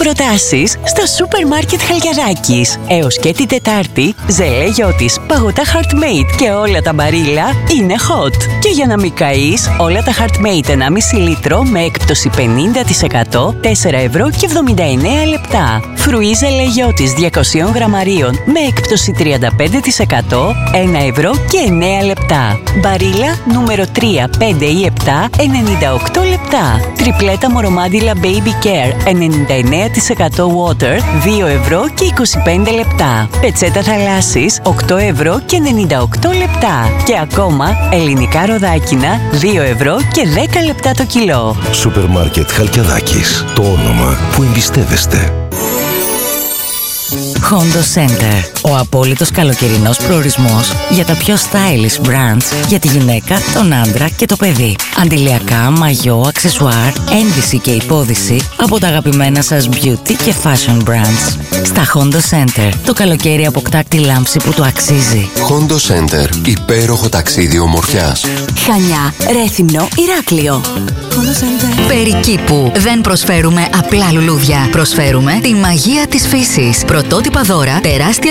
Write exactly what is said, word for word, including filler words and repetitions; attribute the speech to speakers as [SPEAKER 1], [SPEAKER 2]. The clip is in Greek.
[SPEAKER 1] προτάσεις στα σούπερ μάρκετ Χαλκιδάκης. Έως και την Τετάρτη, ζελέ γιώτης, παγωτά Heartmate και όλα τα μπαρίλα είναι hot. Και για να μην καείς, όλα τα Heartmate ενάμιση λίτρο με έκπτωση πενήντα τοις εκατό, τέσσερα ευρώ και εβδομήντα εννέα λεπτά. Φρουί ζελέ γιώτης διακόσια γραμμαρίων με έκπτωση τριάντα πέντε τοις εκατό, ένα ευρώ και εννέα λεπτά. Μπαρίλα νούμερο τρία, πέντε ή επτά, ενενήντα οκτώ λεπτά. Τριπλέτα μορομάντιλα Baby Care ενενήντα εννέα τοις εκατό water, δύο ευρώ και είκοσι πέντε λεπτά. Πετσέτα θαλάσσης οκτώ ευρώ και ενενήντα οκτώ λεπτά. Και ακόμα ελληνικά ροδάκινα δύο ευρώ και δέκα λεπτά το κιλό.
[SPEAKER 2] Σούπερ μάρκετ Χαλκιδάκης. Το όνομα που εμπιστεύεστε.
[SPEAKER 3] Hondo Center. Ο απόλυτος καλοκαιρινός προορισμός για τα πιο stylish brands για τη γυναίκα, τον άντρα και το παιδί. Αντιλιακά, μαγιό, αξεσουάρ, ένδυση και υπόδυση από τα αγαπημένα σας beauty και fashion brands. Στα Hondo Center το καλοκαίρι αποκτά τη λάμψη που του αξίζει.
[SPEAKER 4] Hondo Center. Υπέροχο ταξίδι ομορφιάς.
[SPEAKER 5] Χανιά, Ρέθυμνο, Ηράκλειο. Hondo Center.
[SPEAKER 6] Περικήπου. Δεν προσφέρουμε απλά λουλούδια. Προσφέρουμε τη μαγεία της φύσης. Πρωτότυπα δώρα, τεράστια